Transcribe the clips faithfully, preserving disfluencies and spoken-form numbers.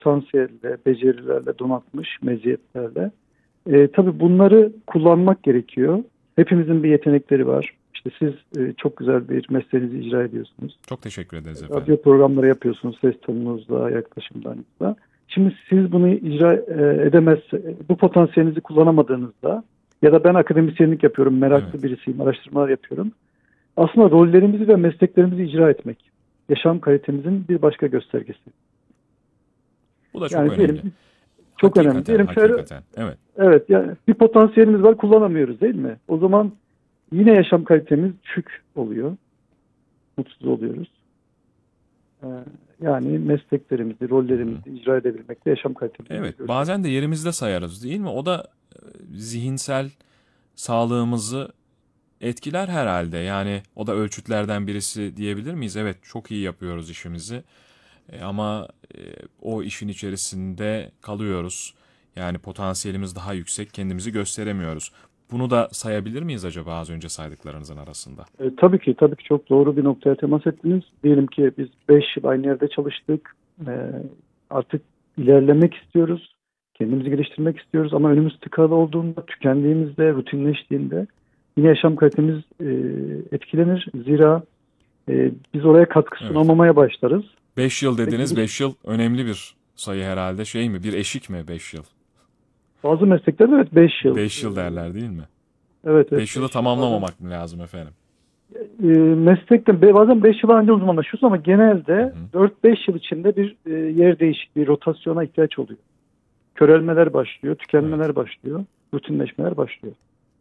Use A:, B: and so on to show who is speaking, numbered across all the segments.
A: potansiyelle, becerilerle donatmış, meziyetlerle. E, tabii bunları kullanmak gerekiyor. Hepimizin bir yetenekleri var. İşte siz e, çok güzel bir mesleğinizi icra ediyorsunuz.
B: Çok teşekkür ederiz efendim.
A: Radyo programları yapıyorsunuz ses tonunuzla, yaklaşımlarınızla. Şimdi siz bunu icra e, edemez, bu potansiyelinizi kullanamadığınızda ya da ben akademisyenlik yapıyorum, meraklı
B: Evet.
A: birisiyim, araştırmalar yapıyorum. Aslında rollerimizi ve mesleklerimizi icra etmek, yaşam kalitemizin bir başka göstergesi.
B: Bu da çok
A: Yani
B: önemli.
A: diyelim çok
B: Hakikaten,
A: önemli. Diyelim şöyle,
B: hakikaten. Evet.
A: evet yani bir potansiyelimiz var, kullanamıyoruz değil mi? O zaman yine yaşam kalitemiz düşük oluyor, mutsuz oluyoruz. Ee, Yani mesleklerimizi, rollerimizi
B: Hı-hı.
A: icra edebilmekte yaşam kalitemizi
B: Evet,
A: gösteriyor.
B: bazen de yerimizde sayarız değil mi? O da e, zihinsel sağlığımızı etkiler herhalde. Yani o da ölçütlerden birisi diyebilir miyiz? Evet, çok iyi yapıyoruz işimizi. E, ama e, o işin içerisinde kalıyoruz. Yani potansiyelimiz daha yüksek, kendimizi gösteremiyoruz. Bunu da sayabilir miyiz acaba az önce saydıklarınızın arasında?
A: E, tabii ki, tabii ki çok doğru bir noktaya temas ettiniz. Diyelim ki biz beş yıl aynı yerde çalıştık. E, artık ilerlemek istiyoruz. Kendimizi geliştirmek istiyoruz ama önümüz tıkalı olduğunda, tükendiğimizde, rutinleştiğinde yine yaşam kalitemiz e, etkilenir. Zira e, biz oraya katkı
B: Evet.
A: sunamamaya başlarız.
B: Beş yıl
A: Ve
B: dediniz,
A: geliş,
B: beş yıl önemli bir sayı herhalde. Şey mi, bir eşik mi beş yıl?
A: bazı mesleklerde evet beş yıl.
B: Beş yıl derler değil mi?
A: Evet, evet,
B: Beş yılı
A: beş yıl. Bazen
B: tamamlamamak mı lazım efendim?
A: e, meslekte be- bazen beş yıl önce uzmanlaşıyoruz ama
B: Hı
A: genelde
B: hı.
A: dört beş yıl içinde bir e, yer değişikliği, rotasyona ihtiyaç oluyor. Körelmeler başlıyor,
B: Evet,
A: tükenmeler başlıyor, rutinleşmeler başlıyor.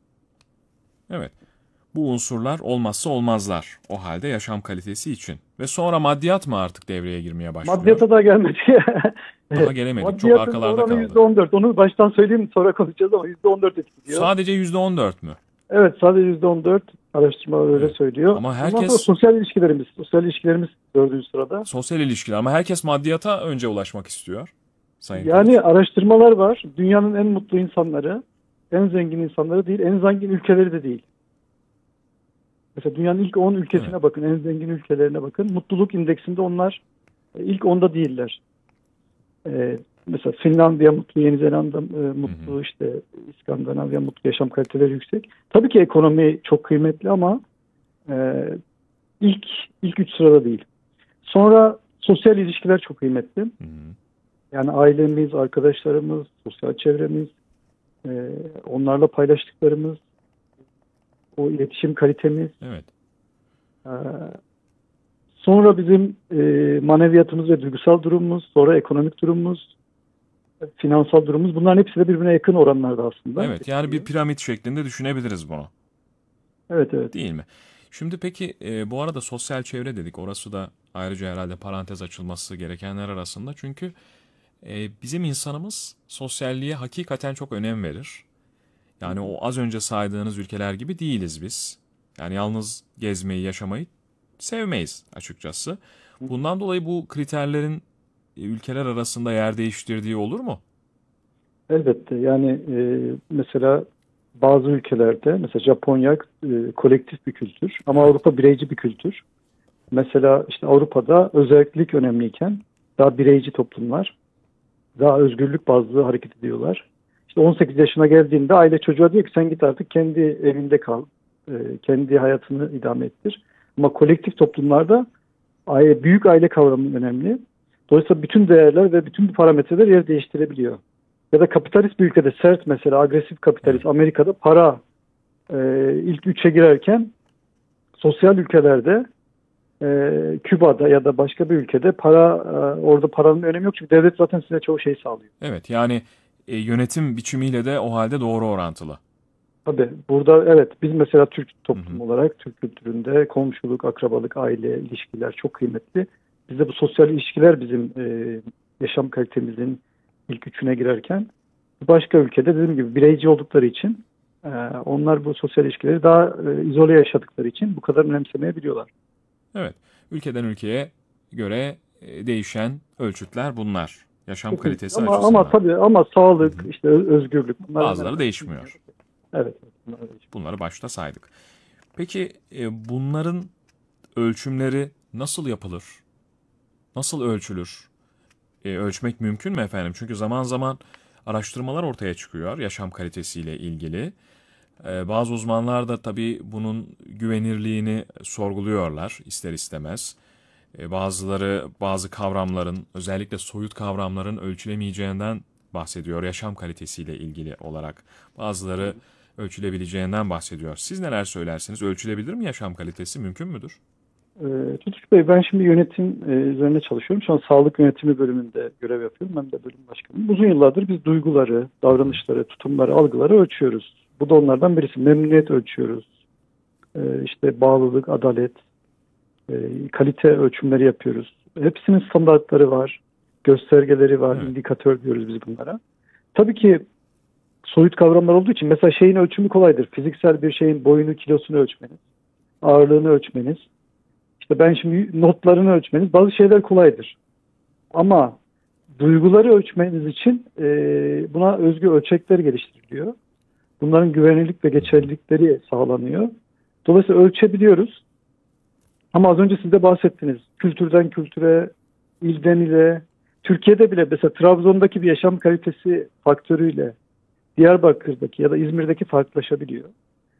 B: evet. Bu unsurlar olmazsa olmazlar o halde yaşam kalitesi için. Ve sonra maddiyat mı artık devreye girmeye başlıyor?
A: Maddiyata da gelmedi.
B: Daha gelemedik, çok
A: Maddiyatın
B: arkalarda
A: oranı
B: kaldı.
A: yüzde on dört. Onu baştan söyleyeyim sonra konuşacağız ama yüzde on dört etkiliyor.
B: Sadece yüzde on dört mü?
A: Evet, sadece yüzde on dört, araştırmalar öyle
B: Evet.
A: söylüyor.
B: Ama
A: Ondan sonra
B: herkes
A: sosyal ilişkilerimiz, sosyal ilişkilerimiz dördüncü sırada.
B: sosyal ilişkiler ama herkes maddiyata önce ulaşmak istiyor Sayın
A: Yani
B: Kılıç.
A: araştırmalar var. Dünyanın en mutlu insanları, en zengin insanları değil, en zengin ülkeleri de değil. Mesela dünyanın ilk on
B: Evet.
A: ülkesine bakın, en zengin ülkelerine bakın. Mutluluk indeksinde onlar e, ilk onda değiller. Ee, mesela Finlandiya mutlu, Yeni Zelanda e,
B: Hı hı.
A: mutlu, işte İskandinavya mutlu, yaşam kaliteleri yüksek. Tabii ki ekonomi çok kıymetli ama e, ilk ilk üç sırada değil. Sonra sosyal ilişkiler çok kıymetli.
B: Hı hı.
A: Yani ailemiz, arkadaşlarımız, sosyal çevremiz, e, onlarla paylaştıklarımız, o iletişim kalitemiz.
B: Evet.
A: e, Sonra bizim e, maneviyatımız ve duygusal durumumuz, sonra ekonomik durumumuz, finansal durumumuz. Bunların hepsi de birbirine yakın oranlarda aslında
B: Evet, yani bir
A: etkiliyor.
B: piramit şeklinde düşünebiliriz bunu.
A: Evet, evet.
B: Değil mi? Şimdi peki e, bu arada sosyal çevre dedik. Orası da ayrıca herhalde parantez açılması gerekenler arasında. Çünkü e, bizim insanımız sosyalliğe hakikaten çok önem verir.
A: Hı
B: Yani
A: hı.
B: o az önce saydığınız ülkeler gibi değiliz biz. Yani yalnız gezmeyi, yaşamayı sevmeyiz açıkçası.
A: Hı hı.
B: Bundan dolayı bu kriterlerin e, ülkeler arasında yer değiştirdiği olur mu?
A: Elbette yani e, mesela bazı ülkelerde mesela Japonya e, kolektif bir kültür ama
B: Evet.
A: Avrupa bireyci bir kültür. Mesela işte Avrupa'da özellik önemliyken daha bireyci toplumlar daha özgürlük bazlı hareket ediyorlar. İşte on sekiz yaşına geldiğinde aile çocuğa diyor ki sen git artık kendi evinde kal, e, kendi hayatını idame ettir. Ama kolektif toplumlarda aile, büyük aile kavramı önemli. Dolayısıyla bütün değerler ve bütün bu parametreler yer değiştirebiliyor. Ya da kapitalist bir ülkede sert mesela agresif
B: Evet.
A: kapitalist Amerika'da para e, ilk üçe girerken sosyal ülkelerde e, Küba'da ya da başka bir ülkede para e, orada paranın önemi yok çünkü devlet zaten size çoğu şeyi sağlıyor.
B: Evet. Yani e, yönetim biçimiyle de o halde doğru orantılı.
A: Tabii burada evet biz mesela Türk
B: Hı hı.
A: toplum olarak Türk kültüründe komşuluk, akrabalık, aile ilişkiler çok kıymetli. Bizde bu sosyal ilişkiler bizim e, yaşam kalitemizin ilk üçüne girerken başka ülkede dediğim gibi bireyci oldukları için e, onlar bu sosyal ilişkileri daha e, izole yaşadıkları için bu kadar önemsemeyebiliyorlar.
B: Evet. Ülkeden ülkeye göre e, değişen ölçütler bunlar. Yaşam
A: Kesinlikle.
B: kalitesi
A: Ama ama
B: açısından.
A: tabii ama
B: Hı
A: sağlık,
B: hı.
A: işte ö- özgürlük bunlar
B: Bazıları
A: önemli. Bütün dünyada.
B: değişmiyor.
A: Evet, evet, bunlar önemli.
B: Bunları başta saydık. Peki e, bunların ölçümleri nasıl yapılır? Nasıl ölçülür? e, ölçmek mümkün mü efendim? Çünkü zaman zaman araştırmalar ortaya çıkıyor yaşam kalitesiyle ilgili. E, bazı uzmanlar da tabii bunun güvenirliğini sorguluyorlar ister istemez. E, bazıları bazı kavramların, özellikle soyut kavramların ölçülemeyeceğinden bahsediyor yaşam kalitesiyle ilgili olarak. Bazıları ölçülebileceğinden bahsediyor. Siz neler söylersiniz? Ölçülebilir mi yaşam kalitesi? Mümkün müdür?
A: Ee, Tutkuş Bey, ben şimdi yönetim e, üzerine çalışıyorum. Şu an sağlık yönetimi bölümünde görev yapıyorum. Ben de bölüm başkanıyım. Uzun yıllardır biz duyguları, davranışları, tutumları, algıları ölçüyoruz. Bu da onlardan birisi. Memnuniyet ölçüyoruz. Ee, işte bağlılık, adalet, e, kalite ölçümleri yapıyoruz. Hepsinin standartları var, göstergeleri var,
B: Evet.
A: indikatör diyoruz biz bunlara. Tabii ki soyut kavramlar olduğu için mesela şeyin ölçümü kolaydır. Fiziksel bir şeyin boyunu, kilosunu ölçmeniz, ağırlığını ölçmeniz. İşte ben şimdi notlarını ölçmeniz, bazı şeyler kolaydır. Ama duyguları ölçmeniz için e, buna özgü ölçekler geliştiriliyor. Bunların güvenilirlik ve geçerlilikleri sağlanıyor. Dolayısıyla ölçebiliyoruz. Ama az önce siz de bahsettiniz. Kültürden kültüre, ilden ile, Türkiye'de bile mesela Trabzon'daki bir yaşam kalitesi faktörüyle Diyarbakır'daki ya da İzmir'deki farklılaşabiliyor.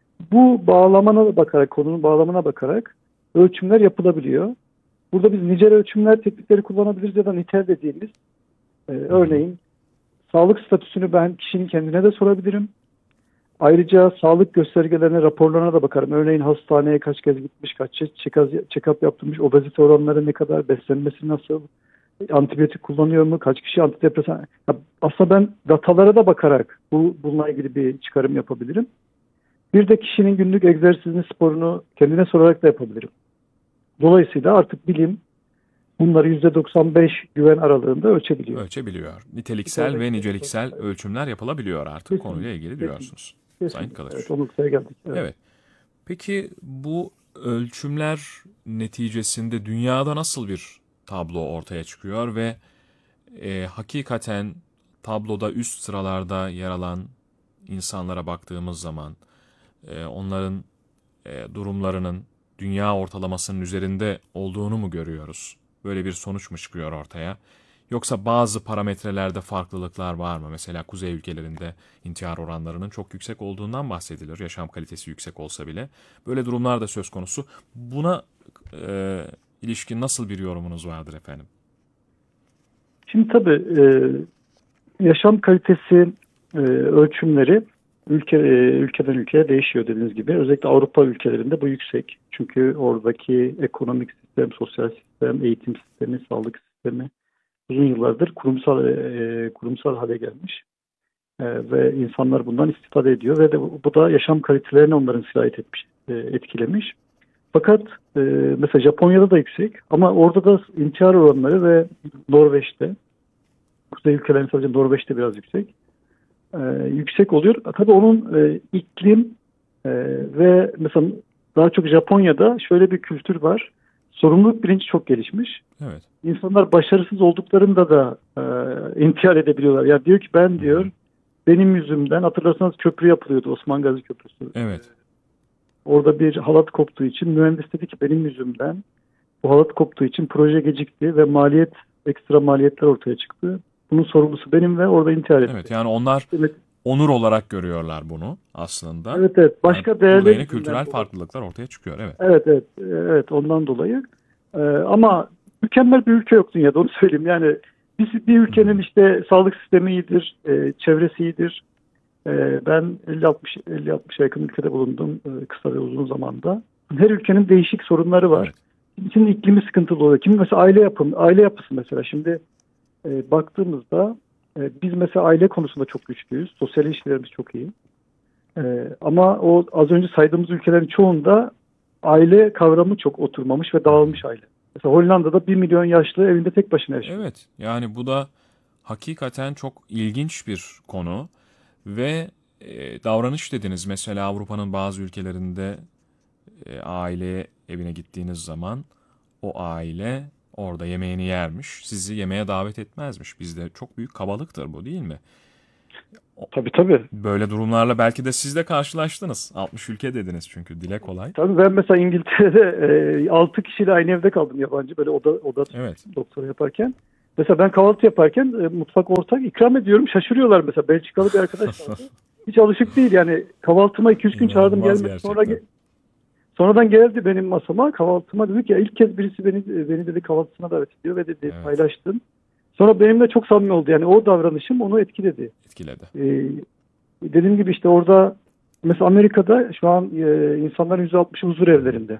A: Bu bağlamana bakarak, konunun bağlamına bakarak ölçümler yapılabiliyor. Burada biz nicel ölçümler teknikleri kullanabiliriz ya da nitel dediğimiz e, örneğin sağlık statüsünü ben kişinin kendine de sorabilirim. Ayrıca sağlık göstergelerine, raporlarına da bakarım. Örneğin hastaneye kaç kez gitmiş, kaç check-up yaptırmış, obezite oranları ne kadar, beslenmesi nasıl, antibiyotik kullanıyor mu, kaç kişi antidepresan. Ya aslında ben datalara da bakarak bu bununla ilgili bir çıkarım yapabilirim. Bir de kişinin günlük egzersizini, sporunu kendine sorarak da yapabilirim. Dolayısıyla artık bilim bunları yüzde doksan beş güven aralığında ölçebiliyor.
B: Ölçebiliyor. Niteliksel ve niceliksel
A: Evet,
B: ölçümler yapılabiliyor artık konuyla
A: kesinlikle,
B: ilgili
A: kesinlikle,
B: diyorsunuz. Sayın
A: kesinlikle.
B: Kılıç.
A: Evet, o noktaya geldik. Evet.
B: Evet. Peki bu ölçümler neticesinde dünyada nasıl bir tablo ortaya çıkıyor ve e, hakikaten tabloda üst sıralarda yer alan insanlara baktığımız zaman e, onların e, durumlarının dünya ortalamasının üzerinde olduğunu mu görüyoruz? Böyle bir sonuç mu çıkıyor ortaya? Yoksa bazı parametrelerde farklılıklar var mı? Mesela kuzey ülkelerinde intihar oranlarının çok yüksek olduğundan bahsedilir. Yaşam kalitesi yüksek olsa bile. Böyle durumlar da söz konusu. Buna e, ilişkin nasıl bir yorumunuz vardır efendim?
A: Şimdi tabii e, yaşam kalitesi e, ölçümleri ülke e, ülkeden ülkeye değişiyor dediğiniz gibi. Özellikle Avrupa ülkelerinde bu yüksek. Çünkü oradaki ekonomik sistem, sosyal sistem, eğitim sistemi, sağlık sistemi uzun yıllardır kurumsal e, kurumsal hale gelmiş. E, ve insanlar bundan istifade ediyor ve de bu, bu da yaşam kalitelerini onların sirayet etmiş, e, etkilemiş. Fakat e, mesela Japonya'da da yüksek ama orada da intihar oranları ve Norveç'te, kuzey ülkelerin sadece Norveç'te biraz yüksek. E, yüksek oluyor. Tabii onun e, iklim e, ve mesela daha çok Japonya'da şöyle bir kültür var. Sorumluluk bilinci çok gelişmiş.
B: Evet.
A: İnsanlar başarısız olduklarında da e, intihar edebiliyorlar. Ya diyor ki ben diyor benim yüzümden, hatırlarsanız köprü yapılıyordu, Osman Gazi Köprüsü.
B: Evet.
A: Orada bir halat koptuğu için mühendis dedi ki benim yüzümden bu halat koptuğu için proje gecikti ve maliyet, ekstra maliyetler ortaya çıktı. Bunun sorumlusu benim ve orada intihar etti.
B: Evet. Yani onlar
A: Evet,
B: onur olarak görüyorlar bunu aslında.
A: evet. evet. Başka
B: Yani
A: değerler
B: burada yine
A: yüzünden
B: kültürel
A: dolayı.
B: farklılıklar ortaya çıkıyor. Evet.
A: Evet, evet. Evet, ondan dolayı. Ee, ama mükemmel bir ülke yok dünyada, onu söyleyeyim. Yani biz, bir ülkenin işte sağlık sistemi iyidir, e, çevresi iyidir. E, ben elli altmış elli altmışa yakın ülkede bulundum e, kısa ve uzun zamanda. Her ülkenin değişik sorunları var.
B: Evet.
A: Kimisinin iklimi sıkıntılı oluyor. Kimi mesela aile yapım, aile yapısı mesela. Şimdi e, baktığımızda e, biz mesela aile konusunda çok güçlüyüz. Sosyal ilişkilerimiz çok iyi. E, ama o az önce saydığımız ülkelerin çoğunda aile kavramı çok oturmamış ve dağılmış aile. Mesela Hollanda'da bir milyon yaşlı evinde tek başına yaşıyor.
B: Evet. Yani bu da hakikaten çok ilginç bir konu ve e, davranış dediniz. Mesela Avrupa'nın bazı ülkelerinde e, aile evine gittiğiniz zaman o aile orada yemeğini yermiş. Sizi yemeğe davet etmezmiş. Bizde çok büyük kabalıktır bu, değil mi?
A: Tabii tabii.
B: Böyle durumlarla belki de siz de karşılaştınız. altmış ülke dediniz çünkü dile kolay.
A: Tabii ben mesela İngiltere'de e, altı kişiyle aynı evde kaldım, yabancı. Böyle oda, oda
B: Evet.
A: doktora yaparken. Mesela ben kahvaltı yaparken e, mutfak ortak ikram ediyorum. Şaşırıyorlar mesela. Belçikalı bir arkadaş vardı. Hiç alışık değil yani. Kahvaltıma iki üç gün çağırdım
B: İnanılmaz
A: gelmedi. Sonra
B: gerçekten.
A: sonradan geldi benim masama. Kahvaltıma dedi ki ya ilk kez birisi beni beni dedi kahvaltısına davet ediyor ve dedi
B: Evet,
A: paylaştım. Sonra benimle çok samimi oldu. Yani o davranışım onu etkiledi.
B: etkiledi.
A: Ee, Dediğim gibi işte orada mesela Amerika'da şu an e, insanların yüzde altmışı huzur evlerinde.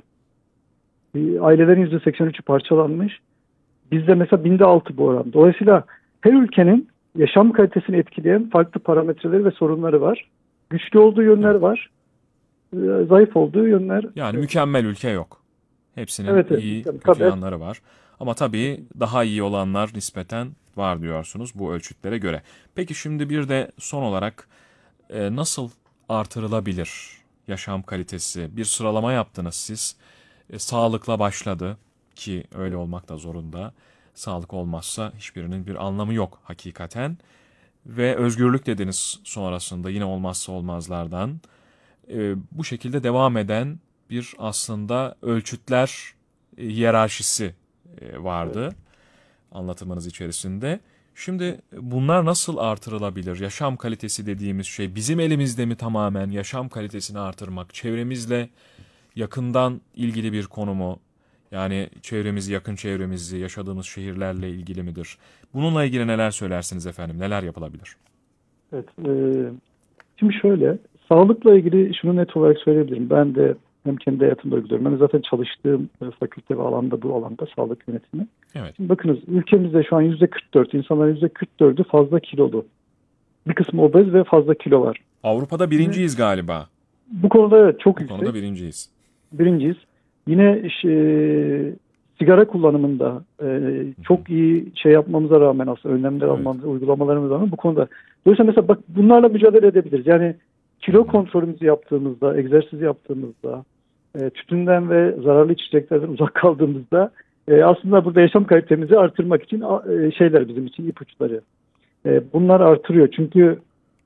A: E, ailelerin yüzde seksen üçü parçalanmış. Bizde mesela binde altı bu oran. Dolayısıyla her ülkenin yaşam kalitesini etkileyen farklı parametreleri ve sorunları var. Güçlü olduğu yönler
B: Evet.
A: var. e, Zayıf olduğu yönler.
B: Yani mükemmel ülke yok. Hepsinin
A: Evet, evet.
B: iyi,
A: Tabii,
B: kötü
A: tabii.
B: yanları var. Ama tabii daha iyi olanlar nispeten var diyorsunuz bu ölçütlere göre. Peki şimdi bir de son olarak e, nasıl artırılabilir yaşam kalitesi? Bir sıralama yaptınız siz. E, sağlıkla başladı ki öyle olmak da zorunda. Sağlık olmazsa hiçbirinin bir anlamı yok hakikaten. Ve özgürlük dediniz sonrasında yine olmazsa olmazlardan. E, bu şekilde devam eden bir aslında ölçütler e, hiyerarşisi e,
A: Evet.
B: vardı anlatımınız içerisinde. Şimdi bunlar nasıl artırılabilir? Yaşam kalitesi dediğimiz şey bizim elimizde mi tamamen yaşam kalitesini artırmak? Çevremizle yakından ilgili bir konu mu? Yani çevremizi, yakın çevremizi, yaşadığımız şehirlerle ilgili midir? Bununla ilgili neler söylersiniz efendim? Neler yapılabilir?
A: Evet. e, Şimdi şöyle, sağlıkla ilgili şunu net olarak söyleyebilirim. Ben de hem kendi hayatımda uyguluyorum. Ben de zaten çalıştığım e, fakülte ve alanda bu alanda sağlık yönetimi.
B: Evet.
A: Şimdi bakınız ülkemizde şu an yüzde kırk dört, insanların yüzde kırk dördü fazla kilolu. Bir kısmı obez ve fazla kilo var.
B: Avrupa'da
A: Yine
B: birinciyiz galiba.
A: bu konuda evet çok
B: Bu konuda
A: yüksek.
B: birinciyiz.
A: Birinciyiz. Yine e, sigara kullanımında e, çok iyi şey yapmamıza rağmen aslında önlemler
B: Evet.
A: almamıza, uygulamalarımıza rağmen bu konuda. Dolayısıyla mesela bak bunlarla mücadele edebiliriz. Yani kilo kontrolümüzü yaptığımızda, egzersiz yaptığımızda, e, tütünden ve zararlı içeceklerden uzak kaldığımızda e, aslında burada yaşam kalitemizi artırmak için e, şeyler bizim için ipuçları. E, bunlar artırıyor. Çünkü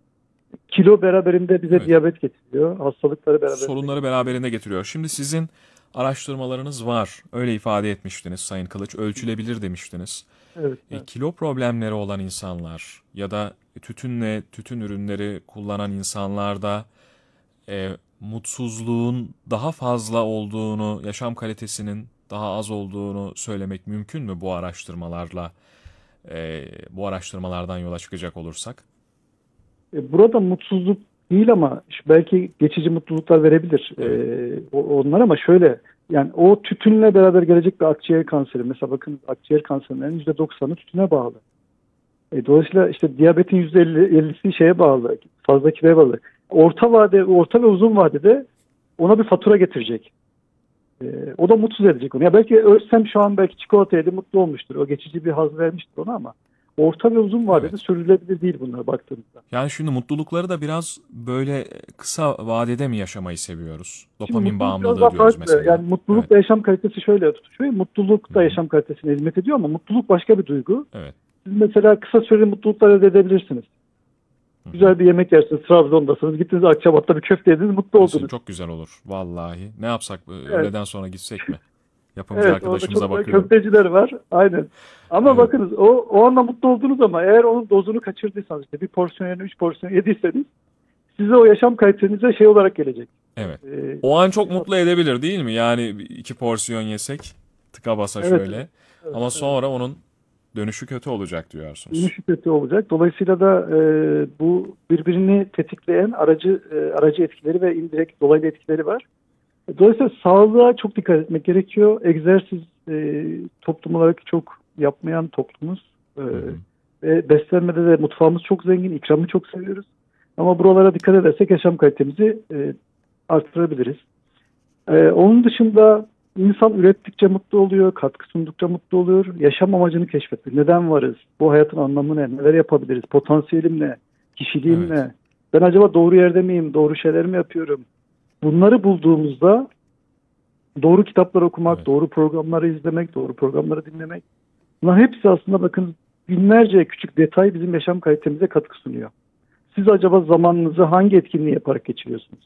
A: kilo beraberinde bize
B: Evet.
A: diyabet getiriyor. Hastalıkları beraberinde
B: Sorunları
A: getiriyor.
B: beraberinde getiriyor. Şimdi sizin araştırmalarınız var. Öyle ifade etmiştiniz Sayın Kılıç. Ölçülebilir demiştiniz.
A: Evet,
B: E,
A: evet.
B: kilo problemleri olan insanlar ya da tütünle tütün ürünleri kullanan insanlarda e, mutsuzluğun daha fazla olduğunu, yaşam kalitesinin daha az olduğunu söylemek mümkün mü bu araştırmalarla, e, bu araştırmalardan yola çıkacak olursak?
A: E, Burada mutsuzluk değil ama şu- belki geçici mutluluklar verebilir e,
B: Evet.
A: o- onlar ama şöyle yani o tütünle beraber gelecek bir akciğer kanseri. Mesela bakın akciğer kanserinin yüzde doksanı tütüne bağlı. E, dolayısıyla işte diyabetin yüzde ellisi şeye bağlı, fazla kiloya bağlı. Orta vade, orta ve uzun vadede ona bir fatura getirecek. E, o da mutsuz edecek onu. Ya belki ölsem şu an belki çikolata yedi mutlu olmuştur. O geçici bir haz vermiştir ona ama orta ve uzun vadede
B: Evet.
A: sürdürülebilir değil bunlara baktığımızda.
B: Yani şimdi mutlulukları da biraz böyle kısa vadede mi yaşamayı seviyoruz?
A: Şimdi
B: Dopamin
A: mutluluk biraz daha
B: bağımlılığı diyoruz
A: farklı.
B: mesela.
A: Yani
B: Evet.
A: mutlulukla yaşam kalitesi şöyle tutuşuyor. Mutluluk
B: Hı
A: da
B: hı.
A: yaşam kalitesine hizmet ediyor ama mutluluk başka bir duygu.
B: Evet.
A: Siz mesela kısa süreli mutluluklar elde edebilirsiniz.
B: Hı hı.
A: Güzel bir yemek yersiniz, Trabzon'dasınız. Gittiniz Akçabat'ta bir köfte yediniz, mutlu
B: Kesin
A: oldunuz.
B: çok güzel olur. Vallahi. Ne yapsak e,
A: Evet,
B: öğleden sonra gitsek mi? Yapımcı
A: evet orada
B: arkadaşımıza
A: çok güzel
B: bakıyorum.
A: köfteciler var. Aynen. Ama
B: Evet.
A: bakınız o, o anda mutlu oldunuz ama eğer onun dozunu kaçırdıysanız işte bir porsiyon yerine üç porsiyon yediyseniz size o yaşam kalitenize şey olarak gelecek.
B: Evet.
A: Ee,
B: O an çok mutlu edebilir değil mi? Yani bir- iki porsiyon yesek tıka basa
A: evet,
B: şöyle.
A: evet,
B: Ama
A: evet.
B: sonra onun dönüşü kötü olacak diyorsunuz.
A: Ünlü şüphesi olacak. Dolayısıyla da e, bu birbirini tetikleyen aracı e, aracı etkileri ve indirekt dolaylı etkileri var. Dolayısıyla sağlığa çok dikkat etmek gerekiyor. Egzersiz e, toplum olarak çok yapmayan toplumuz. E,
B: Hı hı.
A: ve beslenmede de mutfağımız çok zengin, ikramı çok seviyoruz. Ama buralara dikkat edersek yaşam kalitemizi e, arttırabiliriz. E, onun dışında insan ürettikçe mutlu oluyor, katkı sundukça mutlu oluyor. Yaşam amacını keşfetmek. Neden varız? Bu hayatın anlamı ne? Neler yapabiliriz? Potansiyelim ne? Kişiliğim
B: Evet.
A: ne? Ben acaba doğru yerde miyim? Doğru şeyler mi yapıyorum? Bunları bulduğumuzda doğru kitaplar okumak,
B: Evet.
A: doğru programları izlemek, doğru programları dinlemek. Bunlar hepsi aslında bakın binlerce küçük detay bizim yaşam kalitemize katkı sunuyor. Siz acaba zamanınızı hangi etkinliği yaparak geçiriyorsunuz?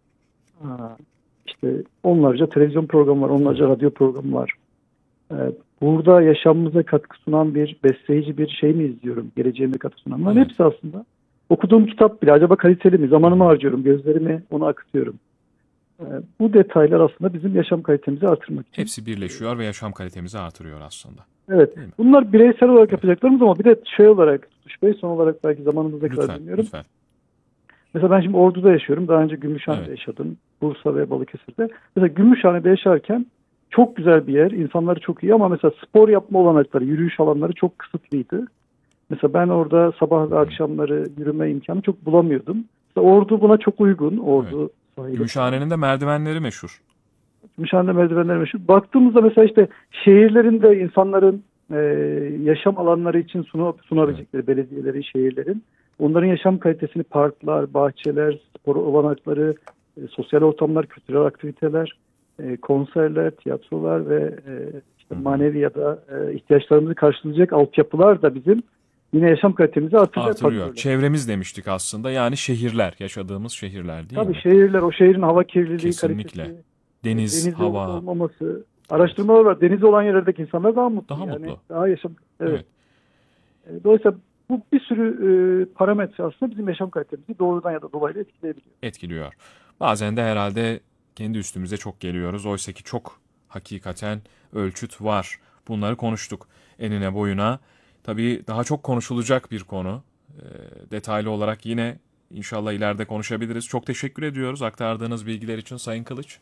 A: Ha, işte onlarca televizyon programı var, onlarca radyo programı var. Ee, burada yaşamımıza katkı sunan bir besleyici bir şey mi izliyorum? Geleceğime katkı sunan. Bunların
B: Evet.
A: hepsi aslında. Okuduğum kitap bile acaba kaliteli mi? Zamanımı harcıyorum, gözlerimi ona akıtıyorum. Ee, bu detaylar aslında bizim yaşam kalitemizi artırmak için.
B: Hepsi birleşiyor ve yaşam kalitemizi artırıyor aslında.
A: Evet.
B: Değil mi?
A: Bunlar bireysel olarak
B: Evet.
A: yapacaklarımız ama bir de şey olarak, Tutuş Bey, son olarak belki zamanımıza kadar
B: Lütfen,
A: dinliyorum.
B: lütfen.
A: Mesela ben şimdi Ordu'da yaşıyorum. Daha önce Gümüşhane'de
B: Evet.
A: yaşadım. Bursa ve Balıkesir'de. Mesela Gümüşhane'de yaşarken çok güzel bir yer. İnsanları çok iyi ama mesela spor yapma olanakları, yürüyüş alanları çok kısıtlıydı. Mesela ben orada sabah ve akşamları yürüme imkanı çok bulamıyordum. Mesela Ordu buna çok uygun. Ordu sahili falan.
B: Gümüşhane'nin de merdivenleri meşhur.
A: Gümüşhane merdivenleri meşhur. Baktığımızda mesela işte şehirlerin de insanların e, yaşam alanları için sunu, sunabilecekleri belediyeleri, şehirlerin onların yaşam kalitesini parklar, bahçeler, spor olanakları, e, sosyal ortamlar, kültürel aktiviteler, e, konserler, tiyatrolar ve e, işte manevi ya da e, ihtiyaçlarımızı karşılayacak altyapılar da bizim yine yaşam kalitemizi artıracak
B: Artırıyor.
A: faktörler.
B: Çevremiz demiştik aslında. Yani şehirler, yaşadığımız şehirler değil
A: Tabii
B: mi?
A: şehirler, o şehrin hava kirliliği,
B: Kesinlikle.
A: kalitesi,
B: Deniz,
A: denizi olup
B: hava.
A: olmaması. Araştırmalar var. Denizi olan yerlerdeki insanlar daha mutlu.
B: Daha
A: yani
B: mutlu.
A: daha yaşam. Evet.
B: Evet.
A: E, Dolayısıyla bu bir sürü e, parametre aslında bizim yaşam kalitemizi doğrudan ya da dolaylı etkileyebiliyor.
B: Etkiliyor. Bazen de herhalde kendi üstümüze çok geliyoruz. Oysa ki çok hakikaten ölçüt var. Bunları konuştuk enine boyuna. Tabii daha çok konuşulacak bir konu. E, detaylı olarak yine inşallah ileride konuşabiliriz. Çok teşekkür ediyoruz aktardığınız bilgiler için Sayın Kılıç.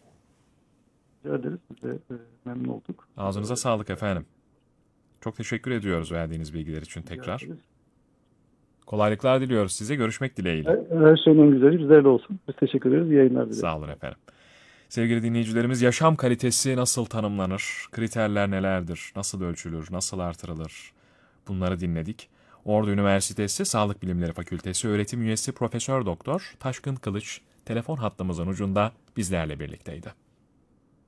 A: Rica ederiz. Biz de e, memnun olduk.
B: Ağzınıza sağlık efendim. Çok teşekkür ediyoruz verdiğiniz bilgiler için
A: Rica
B: tekrar.
A: ederiz.
B: Kolaylıklar diliyoruz size. Görüşmek dileğiyle.
A: Her, her şeyin en güzeli bizlerle olsun. Biz teşekkür ederiz. İyi yayınlar dileriz.
B: Sağ olun efendim. Sevgili dinleyicilerimiz, yaşam kalitesi nasıl tanımlanır? Kriterler nelerdir? Nasıl ölçülür? Nasıl artırılır? Bunları dinledik. Ordu Üniversitesi Sağlık Bilimleri Fakültesi öğretim üyesi Profesör Doktor Taşkın Kılıç telefon hattımızın ucunda bizlerle birlikteydi.